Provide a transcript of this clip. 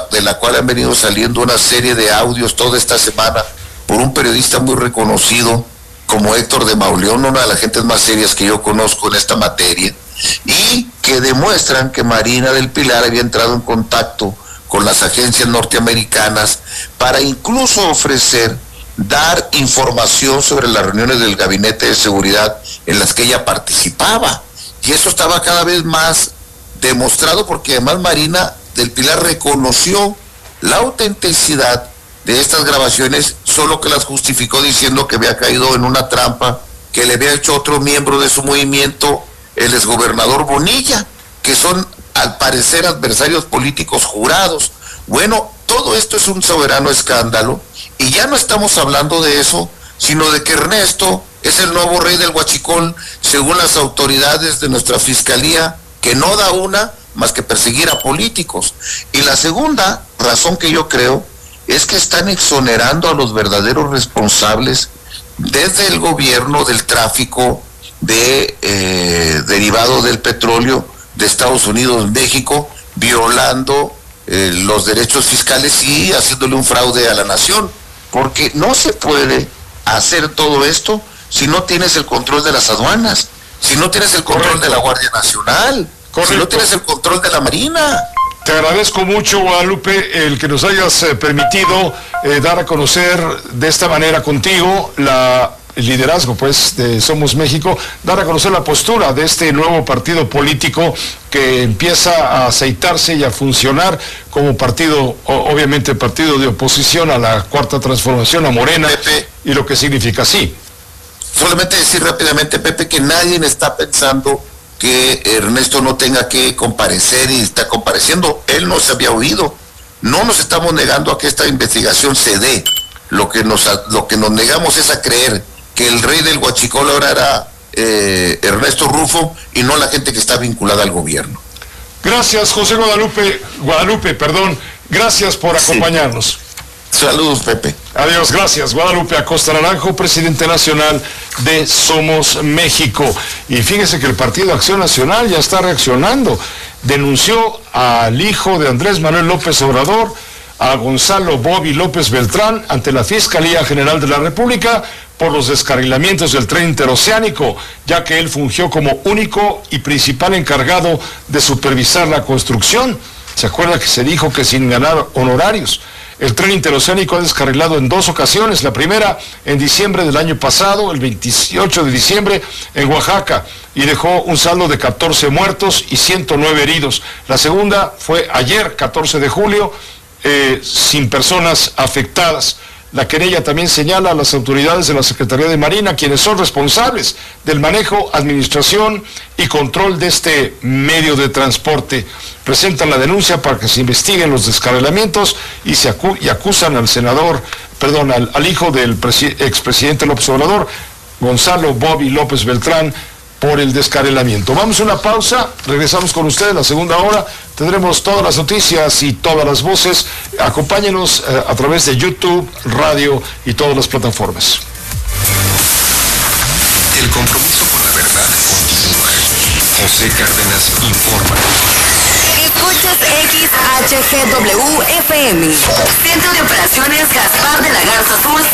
de la cual han venido saliendo una serie de audios toda esta semana por un periodista muy reconocido como Héctor de Mauleón, una de las gentes más serias que yo conozco en esta materia, y que demuestran que Marina del Pilar había entrado en contacto con las agencias norteamericanas para incluso ofrecer dar información sobre las reuniones del Gabinete de Seguridad en las que ella participaba. Y eso estaba cada vez más demostrado porque además Marina del Pilar reconoció la autenticidad de estas grabaciones, solo que las justificó diciendo que había caído en una trampa que le había hecho otro miembro de su movimiento, el exgobernador Bonilla, que son al parecer adversarios políticos jurados. Bueno, todo esto es un soberano escándalo, y ya no estamos hablando de eso, sino de que Ernesto es el nuevo rey del huachicol, según las autoridades de nuestra fiscalía, que no da una más que perseguir a políticos. Y la segunda razón que yo creo es que están exonerando a los verdaderos responsables desde el gobierno del tráfico derivado del petróleo de Estados Unidos, México, violando los derechos fiscales y haciéndole un fraude a la nación, porque no se puede hacer todo esto si no tienes el control de las aduanas, si no tienes el control de la Guardia Nacional, si no tienes el control de la Marina. Te agradezco mucho, Guadalupe, el que nos hayas permitido dar a conocer de esta manera contigo el liderazgo, pues, de Somos México, dar a conocer la postura de este nuevo partido político que empieza a aceitarse y a funcionar como partido, obviamente partido de oposición a la Cuarta Transformación, a Morena, Pepe, y lo que significa, sí. Solamente decir rápidamente, Pepe, que nadie está pensando que Ernesto no tenga que comparecer y está compareciendo. Él no se había oído. No nos estamos negando a que esta investigación se dé. Lo que nos negamos es a creer que el rey del huachicol ahora era Ernesto Rufo y no la gente que está vinculada al gobierno. Gracias, José Guadalupe, perdón. Gracias por acompañarnos. Sí. Saludos, Pepe. Adiós, gracias. Guadalupe Acosta Naranjo, presidente nacional de Somos México. Y fíjese que el Partido Acción Nacional ya está reaccionando. Denunció al hijo de Andrés Manuel López Obrador, a Gonzalo Bobby López Beltrán, ante la Fiscalía General de la República por los descarrilamientos del tren interoceánico, ya que él fungió como único y principal encargado de supervisar la construcción. ¿Se acuerda que se dijo que sin ganar honorarios? El tren interoceánico ha descarrilado en 2 ocasiones, la primera en diciembre del año pasado, el 28 de diciembre, en Oaxaca, y dejó un saldo de 14 muertos y 109 heridos. La segunda fue ayer, 14 de julio, sin personas afectadas. La querella también señala a las autoridades de la Secretaría de Marina, quienes son responsables del manejo, administración y control de este medio de transporte. Presentan la denuncia para que se investiguen los descarrilamientos y acusan al hijo del expresidente López Obrador, Gonzalo Bobby López Beltrán, por el descarrilamiento. Vamos a una pausa, regresamos con ustedes la segunda hora, tendremos todas las noticias y todas las voces. Acompáñenos a través de YouTube, radio y todas las plataformas. El compromiso con la verdad continúa. José Cárdenas informa. Escuchas XHGW-FM. Centro de Operaciones Gaspar de la Garza Azul